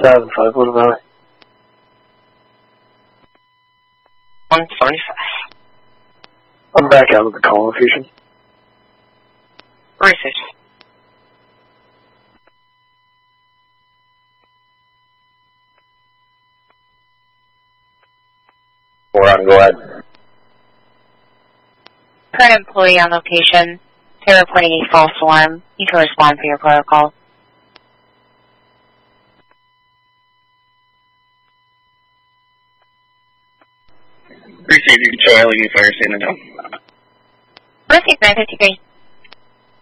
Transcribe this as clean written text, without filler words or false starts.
175, what about it? 145. I'm back out of the call location. Research. We're on, go ahead. Current employee on location. They're reporting a false alarm. You can respond for your protocol. Receive, you can show LED fire standing down. Receive 953.